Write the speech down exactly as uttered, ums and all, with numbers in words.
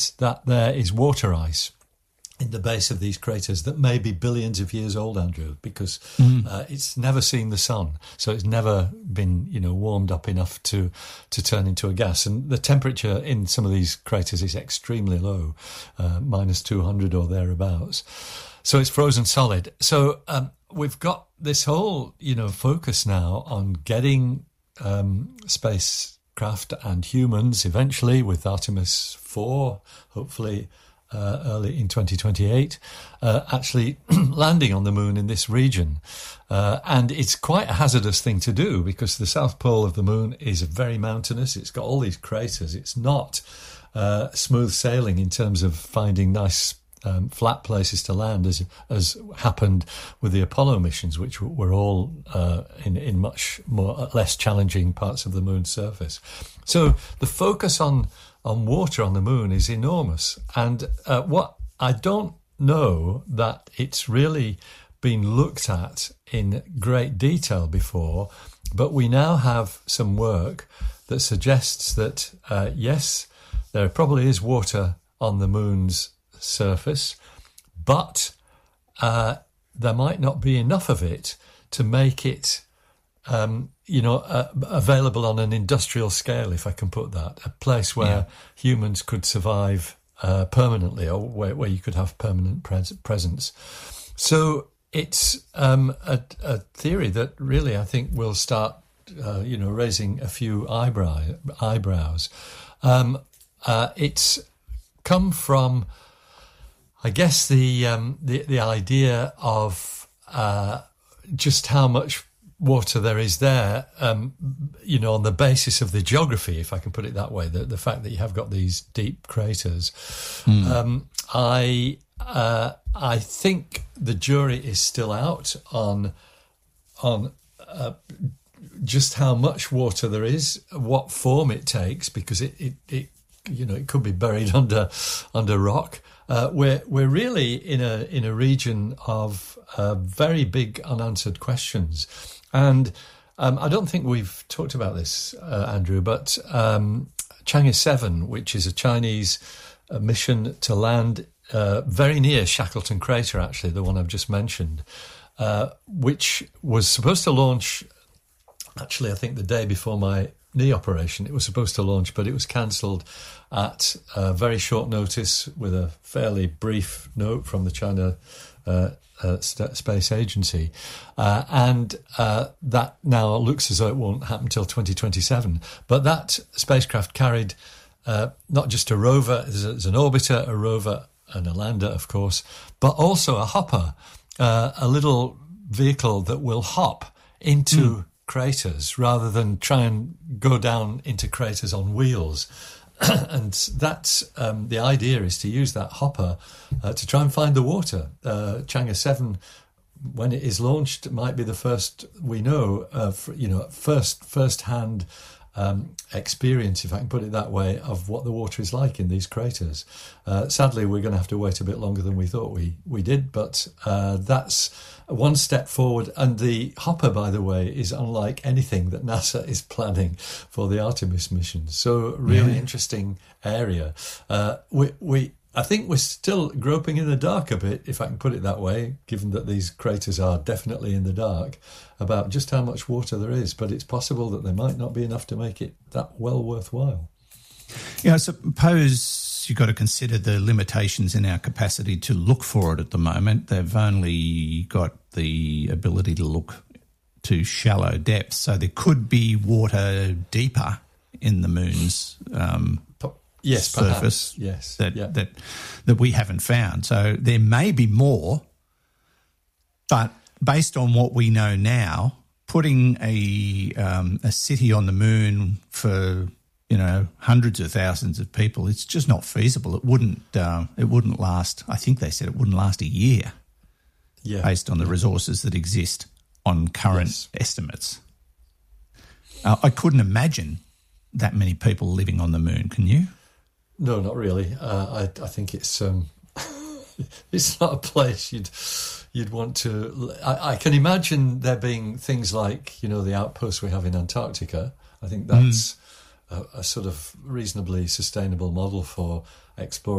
that there is water ice in the base of these craters that may be billions of years old, Andrew, because mm. uh, it's never seen the sun, so it's never been, you know, warmed up enough to to turn into a gas. And the temperature in some of these craters is extremely low, uh, minus two hundred or thereabouts. So it's frozen solid. So um, we've got this whole, you know, focus now on getting um, spacecraft and humans eventually with Artemis four, hopefully Uh, early in twenty twenty-eight, uh, actually landing on the moon in this region. Uh, and it's quite a hazardous thing to do because the south pole of the moon is very mountainous. It's got all these craters. It's not uh, smooth sailing in terms of finding nice um, flat places to land, as as happened with the Apollo missions, which were all uh, in, in much more less challenging parts of the moon's surface. So the focus on on water on the moon is enormous. And uh, what I don't know that it's really been looked at in great detail before, but we now have some work that suggests that, uh, yes, there probably is water on the moon's surface, but uh, there might not be enough of it to make it Um, you know, uh, available on an industrial scale, if I can put that, a place where yeah. humans could survive uh, permanently, or where, where you could have permanent pres- presence. So it's um, a, a theory that really I think will start, uh, you know, raising a few eyebrow eyebrows. Um, uh, it's come from, I guess, the um, the, the idea of uh, just how much water there is there, um, you know, on the basis of the geography, if I can put it that way, the, the fact that you have got these deep craters. Mm. Um, I uh, I think the jury is still out on on uh, just how much water there is, what form it takes, because it, it, it you know, it could be buried under under rock. Uh, we're we're really in a in a region of uh, very big unanswered questions. And um, I don't think we've talked about this, uh, Andrew, but um, Chang'e seven, which is a Chinese uh, mission to land uh, very near Shackleton Crater, actually, the one I've just mentioned, uh, which was supposed to launch, actually, I think the day before my knee operation. It was supposed to launch, but it was cancelled at uh, very short notice with a fairly brief note from the China uh, uh, Space Agency. Uh, and uh, that now looks as though it won't happen until twenty twenty-seven. But that spacecraft carried uh, not just a rover, there's an orbiter, a rover and a lander, of course, but also a hopper, uh, a little vehicle that will hop into mm. craters rather than try and go down into craters on wheels. And that's um, the idea is to use that hopper uh, to try and find the water. Uh, Chang'e seven, when it is launched, might be the first we know, uh, for, you know, first first-hand um, experience, if I can put it that way, of what the water is like in these craters. Uh, sadly, we're going to have to wait a bit longer than we thought we, we did, but uh, that's one step forward. And the hopper, by the way, is unlike anything that NASA is planning for the Artemis mission. So really yeah. interesting area. Uh, we, we, I think we're still groping in the dark a bit, if I can put it that way, given that these craters are definitely in the dark, about just how much water there is. But it's possible that there might not be enough to make it that well worthwhile. Yeah, I suppose you've got to consider the limitations in our capacity to look for it at the moment. They've only got the ability to look to shallow depths, so there could be water deeper in the moon's um, yes, surface perhaps. Yes, that, yeah. that that we haven't found. So there may be more, but based on what we know now, putting a um, a city on the moon for you know hundreds of thousands of people, it's just not feasible. It wouldn't uh, it wouldn't last. I think they said it wouldn't last a year, yeah. based on the resources that exist on current yes. estimates. Uh, I couldn't imagine that many people living on the moon. Can you? No, not really. Uh, I, I think it's um, it's not a place you'd you'd want to. I, I can imagine there being things like you know the outposts we have in Antarctica. I think that's mm. a, a sort of reasonably sustainable model for exploring